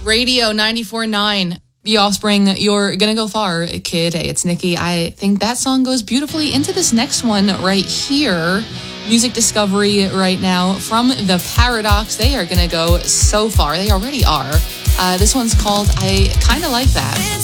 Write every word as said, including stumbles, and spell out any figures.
Radio ninety-four point nine. The Offspring, You're Gonna Go Far, Kid. Hey, it's Nikki. I think that song goes beautifully into this next one right here. Music discovery right now from The Paradox. They are gonna go so far. They already are. Uh, this one's called I Kinda Like That.